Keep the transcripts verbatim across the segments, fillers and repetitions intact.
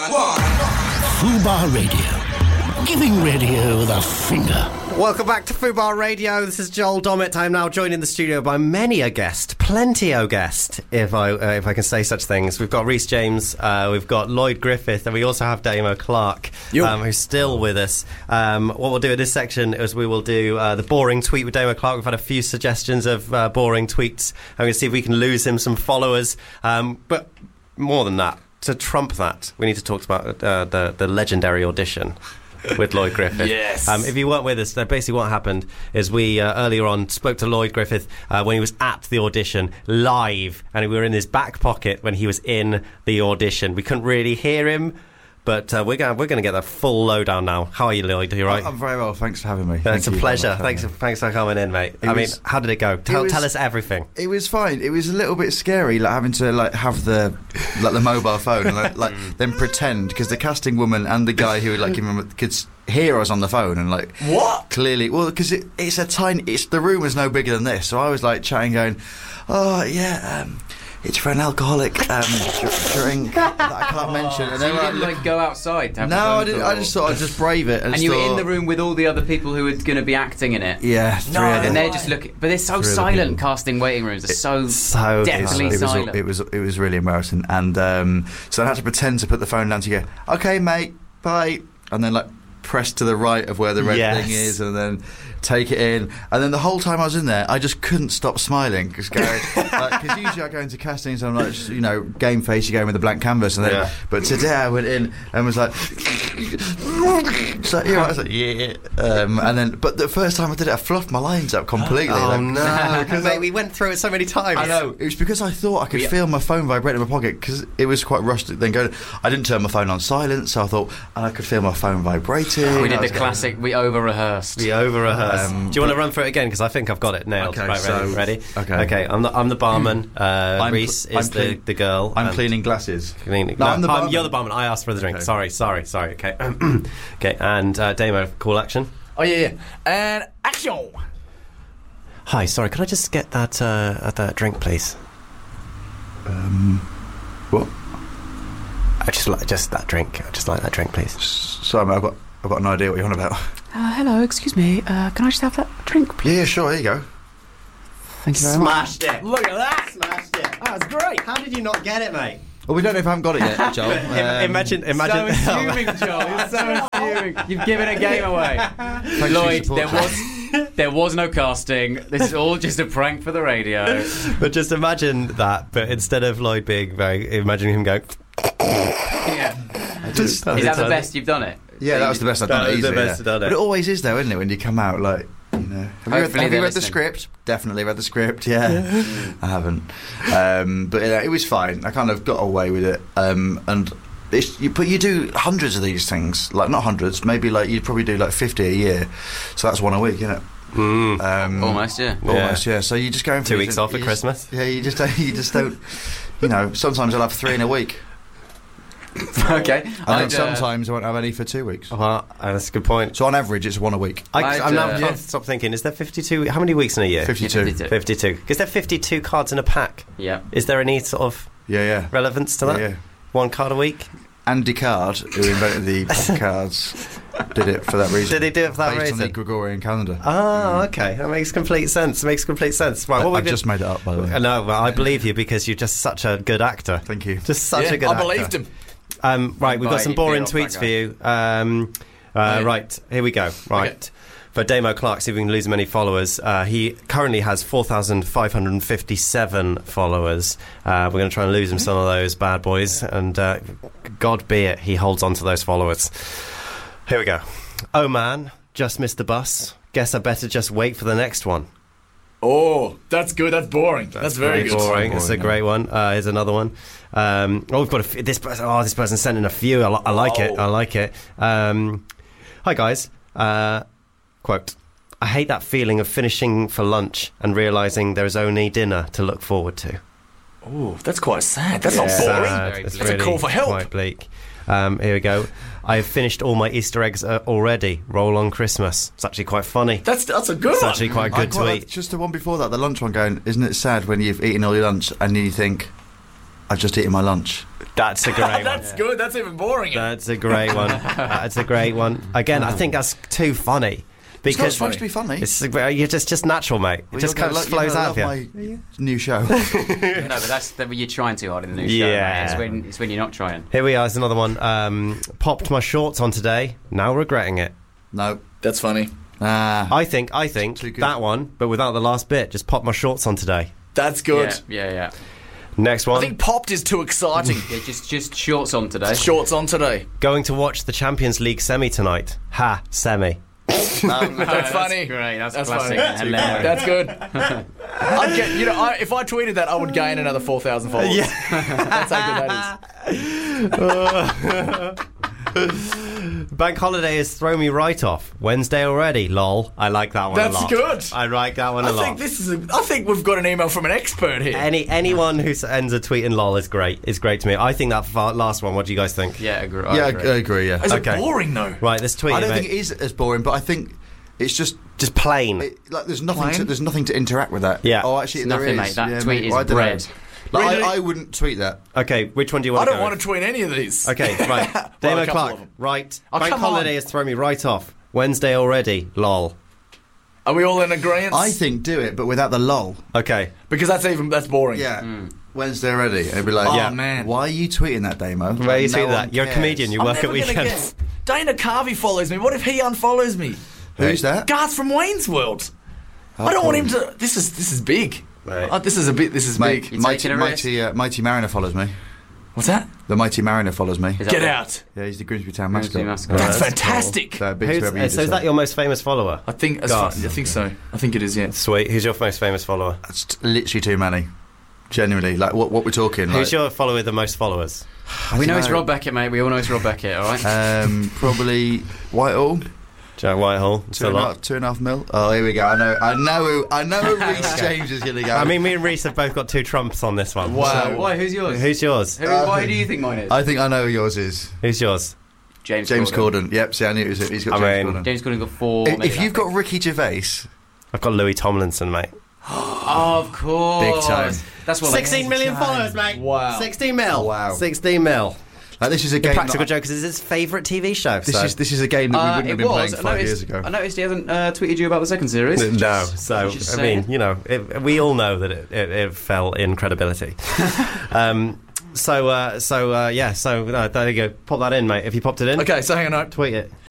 Fubar Radio. Giving radio the finger. Welcome back to Fubar Radio. This is Joel Dommett. I'm now joined in the studio by many a guest, plenty-o guest, if I uh, if I can say such things. We've got Rhys James, uh, we've got Lloyd Griffith, and we also have Damo Clark, um, who's still with us. Um, what we'll do in this section is we will do uh, the boring tweet with Damo Clark. We've had a few suggestions of uh, boring tweets. I'm going to see if we can lose him some followers. Um, but more than that, to trump that, we need to talk about uh, the, the legendary audition with Lloyd Griffith. Yes. Um, if you weren't with us, basically what happened is we uh, earlier on spoke to Lloyd Griffith uh, when he was at the audition live, and we were in his back pocket when he was in the audition. We couldn't really hear him, but uh, we're going we're going to get the full lowdown now. How are you, Lloyd? Are you right? I'm very well. Thanks for having me. Uh, it's Thank a you pleasure. for Thanks, me. thanks for coming in, mate. It I was- mean, how did it go? Tell, was- tell us everything. It was fine. It was a little bit scary, like having to like have the like the mobile phone and like, like then pretend, because the casting woman and the guy who like him could s- hear us on the phone and like What? clearly, well, because it, it's a tiny. It's the room was no bigger than this, so I was like chatting, going, "Oh yeah, um, it's for an alcoholic um, dr- drink that I can't mention." And So they you were didn't like, like go outside to have "No, a phone I didn't. call? I just thought I'd just brave it." And, And you were in thought- the room with all the other people who were going to be acting in it. Yeah, three of And them. they're just looking, but they're so Three other silent. people. Casting waiting rooms are so, So definitely it was, silent. it was it was really embarrassing, and um, so I had to pretend to put the phone down to go, "Okay, mate, bye," and then like press to the right of where the red Yes. thing is, and then take it in, and then the whole time I was in there, I just couldn't stop smiling because like, usually I go into castings, I'm like, just, you know, game face, you go in with a blank canvas, and then Yeah. but today I went in and was like, so yeah, I was like, yeah, um, and then but the first time I did it, I fluffed my lines up completely. Oh like, no! Because mate, we went through it so many times. I know. It was because I thought I could We- feel my phone vibrate in my pocket because it was quite rushed. Then go, I didn't turn my phone on silent, so I thought, and I could feel my phone vibrating. we did I the was going- classic. We over rehearsed. We over rehearsed. Um, Do you want to run through it again? Because I think I've got it nailed. Okay, right, ready? so- ready? okay. Okay. I'm the I'm the barman. Uh, I'm Rhys cl- is I'm the, clean- the girl. I'm and cleaning glasses. Cleaning. No, I'm the um, barman. You're the barman. I asked for the drink. Okay. Sorry, sorry, sorry. Okay. Okay. And uh, Damo, call action. Oh yeah, yeah. And action. Hi. Sorry. Could I just get that uh, that drink, please? Um, what? I just like just that drink. I just like that drink, please. Sorry, mate, I've got I've got no idea what you're on about. Uh, hello, excuse me. Uh, can I just have that drink, please? Yeah, yeah, sure. Here you go. Thank you very much. Smashed it. Look at that. Smashed it. That was great. How did you not get it, mate? Well, we don't know if I haven't got it yet, Joel. Im- imagine, So imagine. assuming, Joel. You're so assuming. You've given a game away. Thanks for your Lloyd, support, there Joel. was there was no casting. This is all just a prank for the radio. But just imagine that. But instead of Lloyd being very, imagine him going. Yeah. Just, Is that the best you've done it? Yeah, that was the best I've That done. it was the easily, best yeah. you've done it. But it always is, though, isn't it? When you come out, like, you know. Have you read, Hopefully have you they're read the listening. script? Definitely read the script. Yeah, I haven't. Um, but yeah, it was fine. I kind of got away with it. Um, and it's, you, but you do hundreds of these things, like not hundreds, maybe like you'd probably do like fifty a year. So that's one a week, isn't it? Mm. Um, Almost, yeah. Almost, yeah. So you just go in for Two these weeks and off at you Christmas. Just, yeah, you just don't, you just don't. You know, sometimes I'll have three in a week, Okay. and then I'd, uh, sometimes I won't have any for two weeks. Well, uh, that's a good point. So on average, it's one a week. I, I'd, I'm now uh, can't stop thinking. Is there fifty-two? How many weeks in a year? Fifty-two. fifty-two. fifty-two. Is there fifty-two cards in a pack? Yeah. Is there any sort of Yeah, yeah. relevance to Yeah, that? yeah. One card a week? Andy Card, who invented the pack of cards, did it for that reason. Did he do it for that Based on the reason? Gregorian calendar. Oh, okay. That makes complete sense. Makes complete sense. Right, what I, we I've just made it up, by the way. No, well, I believe you because you're just such a good actor. Thank you. Just such Yeah, a good I actor. believed him. Um, right, we've got Right, some you boring feel tweets that for you. Um, uh, Right. right, here we go. Right. Okay. For Damo Clark, see if we can lose many followers. Uh, he currently has four thousand five hundred fifty-seven followers. Uh, we're going to try and lose him some of those bad boys. And uh, God be it, he holds on to those followers. Here we go. Oh, man, just missed the bus. Guess I better just wait for the next one. Oh, that's good. That's boring. That's, very Very good. boring. So It's a boring, great one. Uh, here's another one. Um, oh, we've got a f- this person. Oh, this person sent in a few. I, li- I like it. Oh. I like it. Um, hi guys. Uh, quote: I hate that feeling of finishing for lunch and realising there is only dinner to look forward to. Oh, that's quite sad. That's Yeah. not boring. Sad. Very It's bleak. That's a really call for help. Quite bleak. Um, here we go. I've finished all my Easter eggs uh, already. Roll on Christmas. It's actually quite funny. That's that's a good It's one. actually quite I good quite to like eat. just the one before that, the lunch one, going, isn't it sad when you've eaten all your lunch and you think, I've just eaten my lunch. That's a great one. That's good. That's even boring. That's a great one. That's a great one. Again, I think that's too funny. It's not Because supposed to be funny. it's you're just just natural, mate. It Well, just you're kind of gonna lo- flows you're out gonna of you. love my new show. No, but that's the, you're trying too hard in the new show. Yeah. Mate. It's when it's when you're not trying. Here we are. There's another one. Um, popped my shorts on today. Now regretting it. No. That's funny. Ah. I think I think Too good. that one, but without the last bit. Just popped my shorts on today. That's good. Yeah, yeah, yeah. Next one. I think popped is too exciting. Yeah, just just shorts on today. Shorts on today. Going to watch the Champions League semi tonight. Ha, semi. That's funny. Great. That's, That's classic. funny. Hilarious. That's good. I'd get, you know, I, if I tweeted that, I would gain another four thousand followers. That's how good that is. Bank holiday has thrown me right off. Wednesday already. Lol. I like that one a That's lot. good. I like that one a I lot. think this is. A, I think we've got an email from an expert here. Any anyone who s- ends a tweet in lol is great. Is great to me. I think that fa- last one. What do you guys think? Yeah, agree. yeah, I agree. I agree, yeah. Is okay. it boring though? Right, this tweet. I don't mate. think it is as boring, but I think it's just... Just plain. It, like there's nothing Plain? to there's nothing to interact with that. Yeah. Oh, actually, It's there nothing, is. mate. That Yeah, tweet mate. is I don't know. bread. Like, Really? I, I wouldn't tweet that. Okay, which one do you want I to don't go want with? to tweet any of these. Okay, right. Well, a Damo couple Clark. of them. Right. Oh, Bank come holiday on. has thrown me right off. Wednesday already. Lol. Are we all in agreement? I think do it, but without the lol. Okay. because that's even that's boring. Yeah. Wednesday already. It'd be like, Oh, Yeah. man. why are you tweeting that, Damo? Where are you No seeing one that? You're a cares. comedian. You I'm work never at gonna weekends. get. Dana Carvey follows me. What if he unfollows me? Who's that? Garth from Wayne's World. Oh, I don't want cool. him to. This is this is big. Right. Oh, this is a bit. This is Mate, big. You're Mighty, taking a risk? Mighty, uh, Mighty Mariner follows me. What's that? The Mighty Mariner follows me. Is that Get what- out. Yeah, he's the Grimsby Town Grimsby mascot. mascot. That's, that's fantastic. So, big Who's, to uh, whoever you so is that decide. your most famous follower? I think. As Garth. far, I think so. I think it is. Yeah. Sweet. Who's your most famous follower? That's t- literally too many. Genuinely, like what what we're talking. Who's like, your follower with the most followers? We know don't it's Rob Beckett, mate. We all know it's Rob Beckett, all right? Um, probably Whitehall. Jack Whitehall. It's Two a and a lot. half, two and a half mil. Oh, here we go. I know. I know. Who, I know who Reece James is going to go. I mean, me and Reese have both got two trumps on this one. Wow. Why? Who's yours? Who's yours? Who, why do you think mine is? I think I know who yours is. Who's yours? James, James Corden. Corden. Yep. See, I knew it was. He's got I James mean- Corden. James Corden got four. If, maybe if you've that got Ricky Gervais, I've got Louis Tomlinson, mate. Oh, of course. Big time. That's what. sixteen million followers, mate. Wow. sixteen mil. Wow. sixteen mil. like this is a game. Practical that- Jokers is his favourite T V show. This so. is this is a game that we Uh, wouldn't it have been was. playing I five noticed, years ago. I noticed he hasn't uh, tweeted you about the second series. No, so Just I saying. mean, you know, it, we all know that it, it, it fell in credibility. um, so, uh, so uh, yeah, so uh, there you go. Pop that in, mate. If you popped it in, Okay. So hang on. tweet it.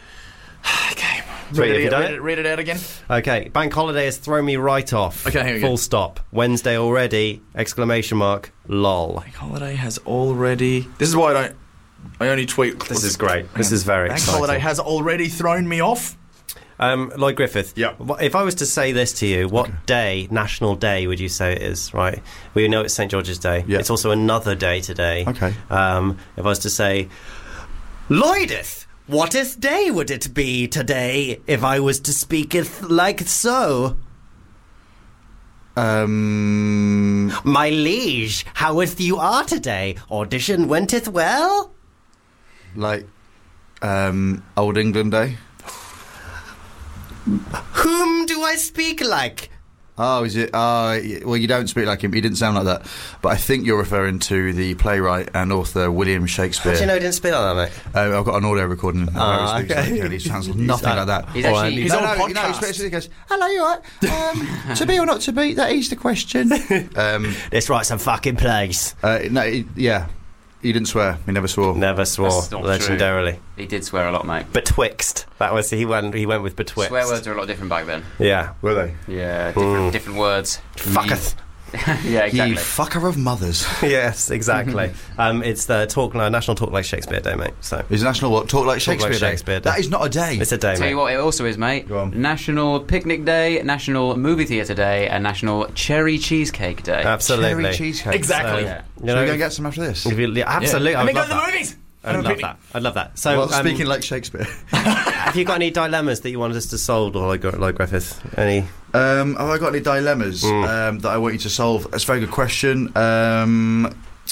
Okay. Tweet Read it if you it, done read, it. it, read it out again. Okay, bank holiday has thrown me right off. Okay, here we Full go. stop. Wednesday already! Exclamation mark. Lol. Bank holiday has already. This is why I don't. I only tweet. This is great. This is very Bank exciting. holiday has already thrown me off. Um, Lloyd Griffith. Yeah. wh- If I was to say this to you, what day, national day, would you say it is? Right. We know it's Saint George's Day. Yeah. It's also another day today. Okay. Um, if I was to say, Lloydith, whateth day would it be today if I was to speaketh like so? Um, My liege, howeth you are today? Audition wenteth well? like um, Old England Day. Whom do I speak like? Oh, is it? Uh, y- well, you don't speak like him. He didn't sound like that. But I think you're referring to the playwright and author William Shakespeare. How do you know he didn't speak like that, mate? Uh, I've got an audio recording. Ah, where he speaks okay. like, and he sounds nothing like that. He's All actually. right. He's on no, no, podcast. no, he speaks- he goes, "Hello, you all right? Um, to be or not to be? That is the question." um, Let's write some fucking plays. uh, no, he, yeah, he didn't swear. He never swore. Never swore, That's not legendarily. He did swear a lot, mate. Betwixt. That was he went. He went with betwixt. Swear words are a lot different back then. Yeah. Were they? Yeah, different, different words. Fucketh. Yeah, exactly. You fucker of mothers. Yes, exactly. um, it's the talk uh, National Talk Like Shakespeare Day, mate. So Is National what? Talk like Talk Like Shakespeare, Day. Shakespeare Day. That is not a day. it's a day, Tell mate. you what, it also is, mate. Go on. National Picnic Day, National Movie Theatre Day, and National Cherry Cheesecake Day. Absolutely. Cherry cheesecake. Exactly. Yeah. You Should know, we go and get some after this? if you- yeah, absolutely. Yeah. I And would then go love to the that. movies. I'd And a love picnic. that. I'd love that. So, Well, um, speaking like Shakespeare. have you got any dilemmas that you wanted us to solve, or like, like Griffith? Any? Um, have I got any dilemmas Mm. um, that I want you to solve? That's a very good question. Um,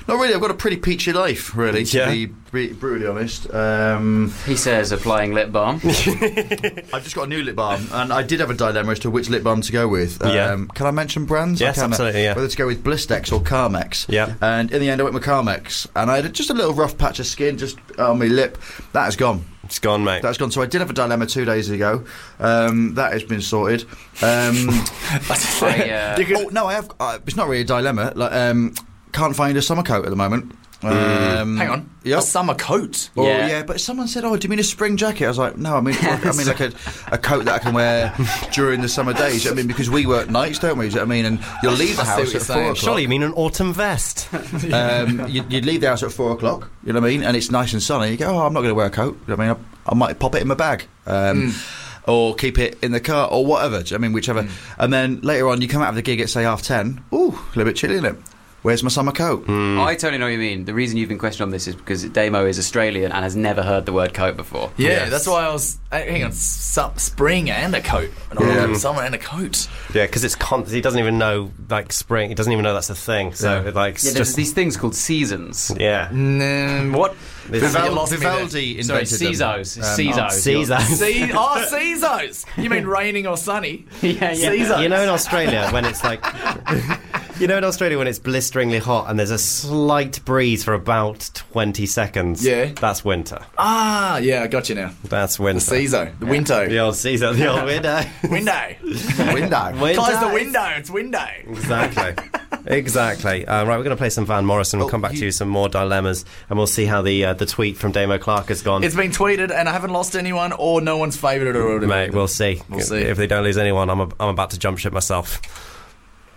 Not really. I've got a pretty peachy life, really, to Yeah. be br- brutally honest. Um, He says applying lip balm. I've just got a new lip balm, and I did have a dilemma as to which lip balm to go with. Um, Yeah. Can I mention brands? Yes, I can, uh, absolutely, yeah. Whether to go with Blistex or Carmex. Yeah. And in the end, I went with Carmex, and I had just a little rough patch of skin just on my lip. That has gone. It's gone, mate. That's gone. So I did have a dilemma two days ago. Um, that has been sorted. Um, I, uh, oh no, I have. Uh, it's not really a dilemma. Like, um, can't find a summer coat at the moment. Um, Hang on. Yep. A summer coat. Or, Yeah. yeah. But someone said, "Oh, do you mean a spring jacket?" I was like, "No, I mean, I mean like a, a coat that I can wear during the summer days." I mean, because we work nights, don't we? Do you know what I mean? And you'll leave the I see house what at you're four saying. o'clock. Surely you mean an autumn vest? um, you'd, you'd leave the house at four o'clock. You know what I mean? And it's nice and sunny. You go, "Oh, I'm not going to wear a coat." You know what I mean? I, I might pop it in my bag. Um, Or keep it in the car, or whatever. Do you know what I mean, whichever. And then later on, you come out of the gig at say half ten. Ooh, a little bit chilly, isn't it? Where's my summer coat? I totally know what you mean. The reason you've been questioned on this is because Damo is Australian and has never heard the word coat before. Yeah, Yes. that's why I was. Uh, hang on, su- spring and a coat, and Yeah. yeah. summer and a coat. Yeah, because it's con- he doesn't even know like spring. He doesn't even know that's a thing. So Yeah. like, it's Yeah, there's just these things called seasons. yeah. Mm, what? Vival- You lost me there. Vivaldi Sorry, invented them. Caesars. Um, Caesars. Caesar. See, oh, Caesars. You mean raining or sunny? Yeah, yeah. Caesars. You know, in Australia when it's like, you know, in Australia when it's blisteringly hot and there's a slight breeze for about twenty seconds. Yeah. that's winter. Ah, yeah, I got you now. That's winter. The Caesar, the window, The old Caesar, the old window. window. Window. Close the window. It's window. Exactly. Exactly. Uh, right, we're going to play some Van Morrison. We'll Oh, come back you- to you some more dilemmas, and we'll see how the uh, the tweet from Damo Clark has gone. It's been tweeted, and I haven't lost anyone, or no one's favoured it or whatever. Mate, we'll see. We'll see. If they don't lose anyone, I'm a, I'm about to jump ship myself.